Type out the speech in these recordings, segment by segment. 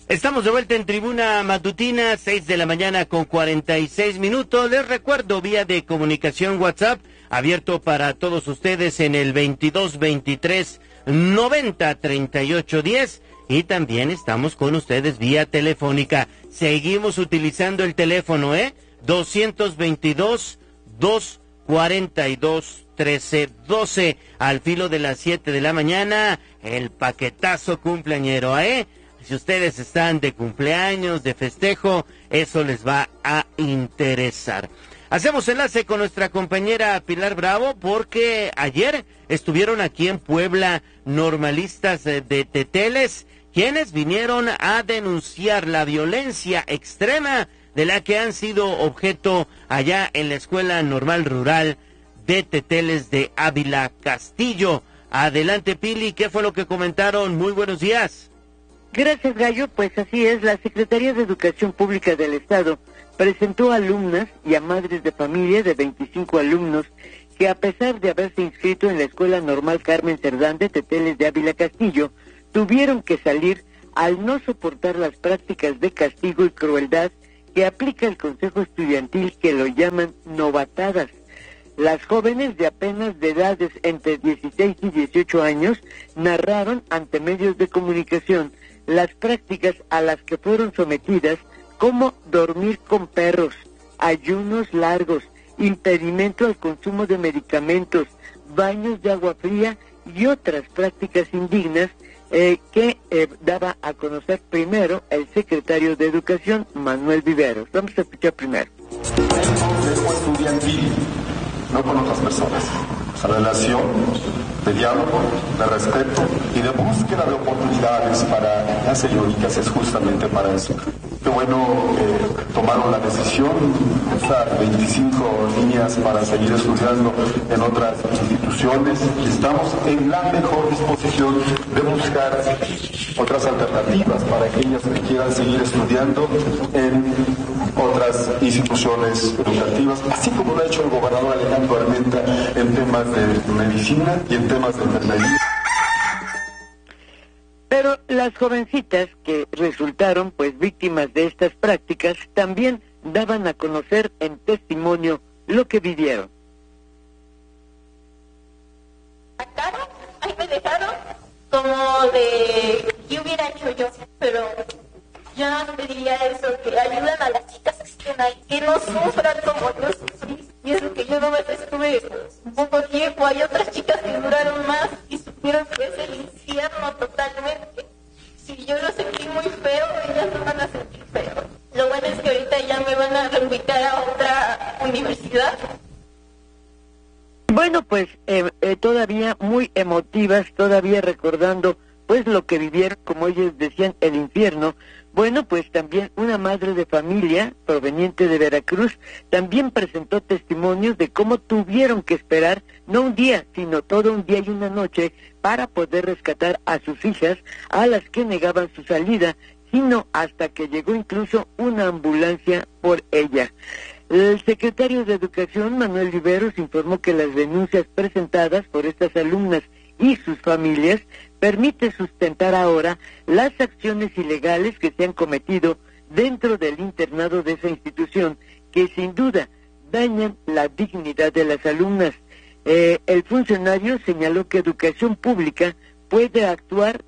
Estamos de vuelta en Tribuna Matutina, 6 de la mañana con 46 minutos. Les recuerdo, vía de comunicación WhatsApp, abierto para todos ustedes en el 2223-903810. Y también estamos con ustedes vía telefónica. Seguimos utilizando el teléfono, 222-242-1312. Al filo de las 7 de la mañana, el paquetazo cumpleañero, Si ustedes están de cumpleaños, de festejo, eso les va a interesar. Hacemos enlace con nuestra compañera Pilar Bravo porque ayer estuvieron aquí en Puebla normalistas de Teteles, quienes vinieron a denunciar la violencia extrema de la que han sido objeto allá en la Escuela Normal Rural de Teteles de Ávila Castillo. Adelante, Pili, ¿qué fue lo que comentaron? Muy buenos días. Gracias, Gallo. Pues así es, la Secretaría de Educación Pública del Estado presentó a alumnas y a madres de familia de 25 alumnos que, a pesar de haberse inscrito en la Escuela Normal Carmen Cerdán de Teteles de Ávila Castillo, tuvieron que salir al no soportar las prácticas de castigo y crueldad que aplica el Consejo Estudiantil, que lo llaman novatadas. Las jóvenes de apenas de edades entre 16 y 18 años narraron ante medios de comunicación las prácticas a las que fueron sometidas, como dormir con perros, ayunos largos, impedimento al consumo de medicamentos, baños de agua fría y otras prácticas indignas que daba a conocer primero el secretario de Educación, Manuel Viveros. Vamos a escuchar primero. El Consejo Estudiantil, no con otras personas. Esa relación de diálogo, de respeto y de búsqueda de oportunidades para las señoritas es justamente para eso. Qué bueno tomaron la decisión, estas 25 niñas, para seguir estudiando en otras instituciones. Estamos en la mejor disposición de buscar otras alternativas para aquellas que quieran seguir estudiando en otras instituciones educativas, así como lo ha hecho el gobernador Alejandro Armenta en temas de medicina y en temas de enfermería. Pero las jovencitas que resultaron pues víctimas de estas prácticas también daban a conocer en testimonio lo que vivieron. Ahí me dejaron como de qué hubiera hecho yo, pero yo no pediría eso, que ayuden a las chicas que estén ahí, que no sufran como yo sufrí. Y es lo que yo nomás estuve un poco tiempo. Hay otras chicas que duraron más y supieron que es el infierno totalmente. Si yo lo sentí muy feo, ellas lo van a sentir feo. Lo bueno es que ahorita ya me van a reubicar a otra universidad. Bueno, pues todavía muy emotivas, todavía recordando pues lo que vivieron, como ellos decían, el infierno. Bueno, pues también una madre de familia proveniente de Veracruz también presentó testimonios de cómo tuvieron que esperar no un día, sino todo un día y una noche para poder rescatar a sus hijas, a las que negaban su salida, sino hasta que llegó incluso una ambulancia por ella. El secretario de Educación, Manuel Viveros, informó que las denuncias presentadas por estas alumnas y sus familias permite sustentar ahora las acciones ilegales que se han cometido dentro del internado de esa institución, que sin duda dañan la dignidad de las alumnas. El funcionario señaló que Educación Pública puede actuar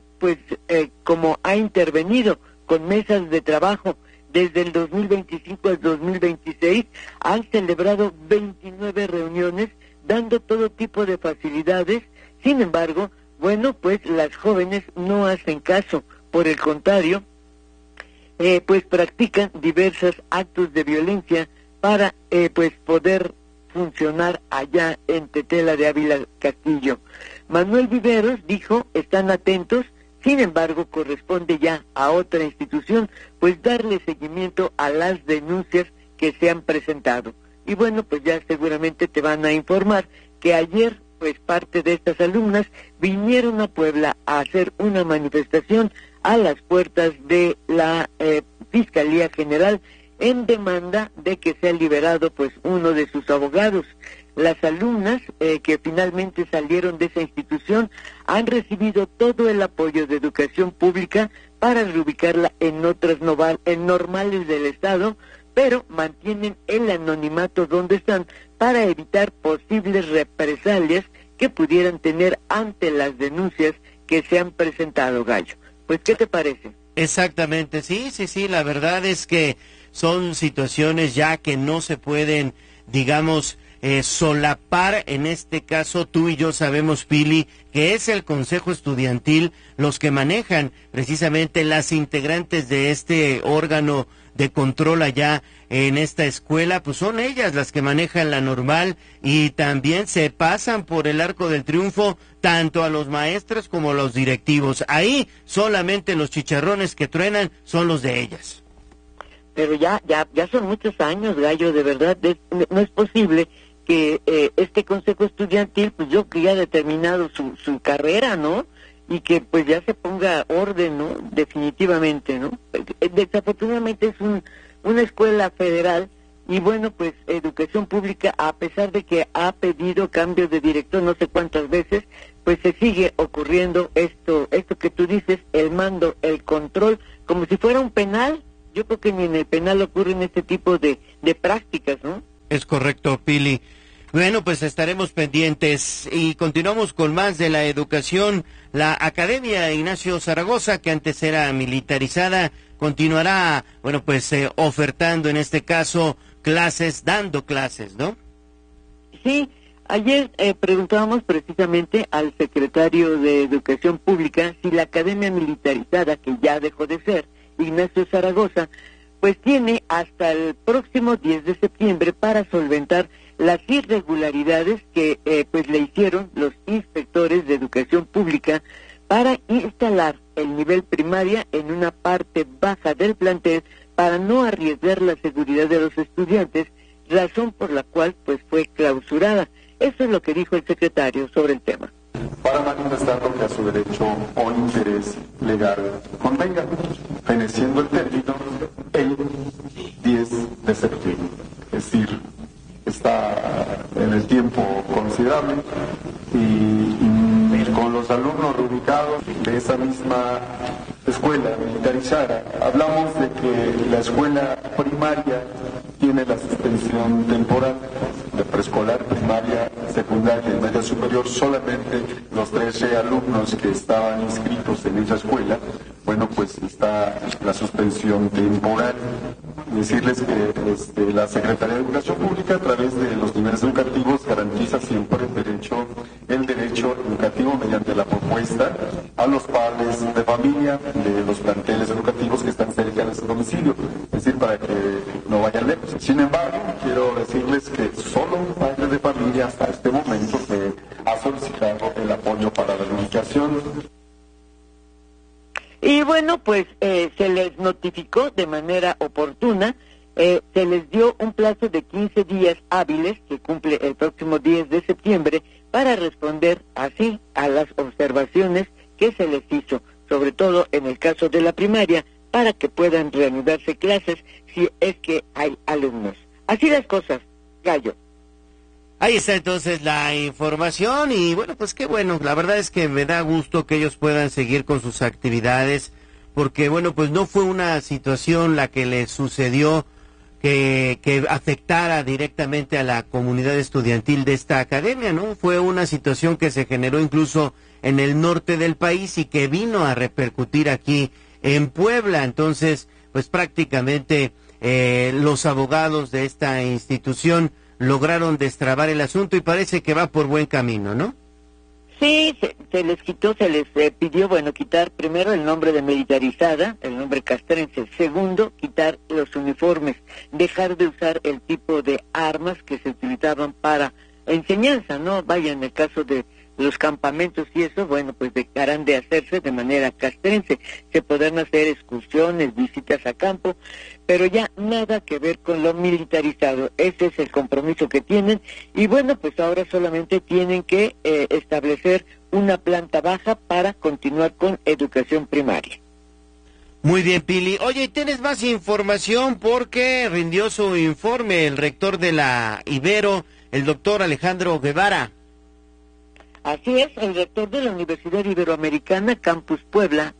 como ha intervenido con mesas de trabajo. Desde el 2025 al 2026 han celebrado 29 reuniones dando todo tipo de facilidades. Sin embargo, bueno, pues las jóvenes no hacen caso, por el contrario, pues practican diversos actos de violencia para pues poder funcionar allá en Tetela de Ávila Castillo. Manuel Viveros dijo, están atentos, sin embargo corresponde ya a otra institución pues darle seguimiento a las denuncias que se han presentado. Y bueno, pues ya seguramente te van a informar que ayer pues parte de estas alumnas vinieron a Puebla a hacer una manifestación a las puertas de la Fiscalía General en demanda de que sea liberado pues uno de sus abogados. Las alumnas que finalmente salieron de esa institución han recibido todo el apoyo de Educación Pública para reubicarla en otras normales del Estado, pero mantienen el anonimato donde están para evitar posibles represalias que pudieran tener ante las denuncias que se han presentado, Gallo. Pues, ¿qué te parece? Exactamente, sí, la verdad es que son situaciones ya que no se pueden, digamos, solapar. En este caso, tú y yo sabemos, Pili, que es el Consejo Estudiantil los que manejan precisamente las integrantes de este órgano de control allá en esta escuela, pues son ellas las que manejan la normal y también se pasan por el arco del triunfo tanto a los maestros como a los directivos. Ahí solamente los chicharrones que truenan son los de ellas. Pero ya son muchos años, Gallo, de verdad, no es posible que este consejo estudiantil, pues yo que ya ha determinado su carrera, ¿no? Y que pues ya se ponga orden, ¿no? Definitivamente, ¿no? Desafortunadamente es una escuela federal y bueno, pues Educación Pública, a pesar de que ha pedido cambios de director no sé cuántas veces, pues se sigue ocurriendo esto que tú dices, el mando, el control, como si fuera un penal. Yo creo que ni en el penal ocurren este tipo de prácticas, ¿no? Es correcto, Pili. Bueno, pues estaremos pendientes y continuamos con más de la educación. La Academia Ignacio Zaragoza, que antes era militarizada, continuará, bueno, pues ofertando en este caso clases, dando clases, ¿no? Sí, ayer preguntábamos precisamente al secretario de Educación Pública si la Academia Militarizada, que ya dejó de ser, Ignacio Zaragoza, pues tiene hasta el próximo 10 de septiembre para solventar las irregularidades que pues le hicieron los inspectores de Educación Pública para instalar el nivel primaria en una parte baja del plantel para no arriesgar la seguridad de los estudiantes, razón por la cual pues fue clausurada. Eso es lo que dijo el secretario sobre el tema. Para manifestar lo que a su derecho o interés legal convenga, feneciendo el término el 10 de septiembre. Es decir, está en el tiempo considerable y con los alumnos reubicados de esa misma escuela militarizada, hablamos de que la escuela primaria tiene la suspensión temporal de preescolar, primaria, secundaria y media superior. Solamente los 13 alumnos que estaban inscritos en esa escuela, bueno, pues está la suspensión temporal. Decirles que la Secretaría de Educación Pública, a través de los niveles educativos, garantiza siempre el derecho educativo mediante la propuesta a los padres de familia de los planteles educativos que están cerca de su domicilio, es decir, para que no vayan lejos. Sin embargo, quiero decirles que solo un padre de familia hasta este momento se ha solicitado el apoyo para la reubicación. Y bueno, pues se les notificó de manera oportuna, se les dio un plazo de 15 días hábiles, que cumple el próximo 10 de septiembre, para responder así a las observaciones que se les hizo, sobre todo en el caso de la primaria, para que puedan reanudarse clases si es que hay alumnos. Así las cosas, Gallo. Ahí está entonces la información y bueno, pues qué bueno, la verdad es que me da gusto que ellos puedan seguir con sus actividades, porque bueno, pues no fue una situación la que les sucedió que afectara directamente a la comunidad estudiantil de esta academia, ¿no? Fue una situación que se generó incluso en el norte del país y que vino a repercutir aquí en Puebla. Entonces, pues prácticamente los abogados de esta institución lograron destrabar el asunto y parece que va por buen camino, ¿no? Sí, se les pidió, bueno, quitar primero el nombre de militarizada, el nombre castrense. Segundo, quitar los uniformes, dejar de usar el tipo de armas que se utilizaban para enseñanza, ¿no? Vaya, en el caso de los campamentos y eso, bueno, pues dejarán de hacerse de manera castrense. Se podrán hacer excursiones, visitas a campo, pero ya nada que ver con lo militarizado. Ese es el compromiso que tienen y bueno, pues ahora solamente tienen que establecer una planta baja para continuar con educación primaria. Muy bien, Pili. Oye, ¿tienes más información? Porque rindió su informe el rector de la Ibero, el doctor Alejandro Guevara. Así es, el rector de la Universidad Iberoamericana, Campus Puebla,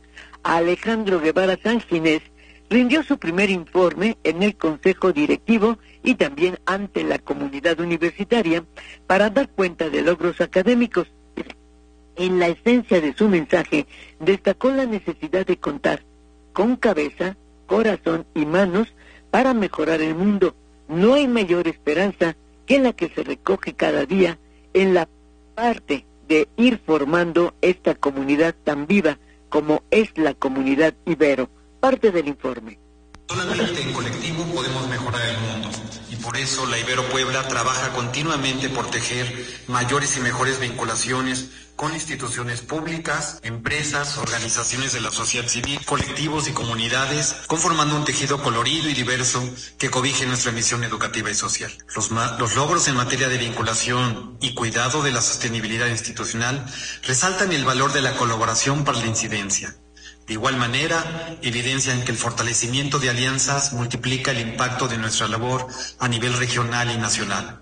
Alejandro Guevara Sanginés, rindió su primer informe en el Consejo Directivo y también ante la comunidad universitaria para dar cuenta de logros académicos. En la esencia de su mensaje, destacó la necesidad de contar con cabeza, corazón y manos para mejorar el mundo. No hay mayor esperanza que la que se recoge cada día en la parte de ir formando esta comunidad tan viva como es la comunidad Ibero. Parte del informe. Solamente en colectivo podemos mejorar el mundo y por eso la Ibero Puebla trabaja continuamente por tejer mayores y mejores vinculaciones con instituciones públicas, empresas, organizaciones de la sociedad civil, colectivos y comunidades, conformando un tejido colorido y diverso que cobije nuestra misión educativa y social. Los logros en materia de vinculación y cuidado de la sostenibilidad institucional resaltan el valor de la colaboración para la incidencia. De igual manera, evidencian que el fortalecimiento de alianzas multiplica el impacto de nuestra labor a nivel regional y nacional.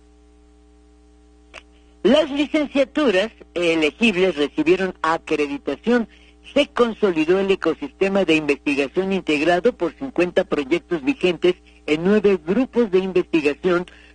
Las licenciaturas elegibles recibieron acreditación. Se consolidó el ecosistema de investigación integrado por 50 proyectos vigentes en 9 grupos de investigación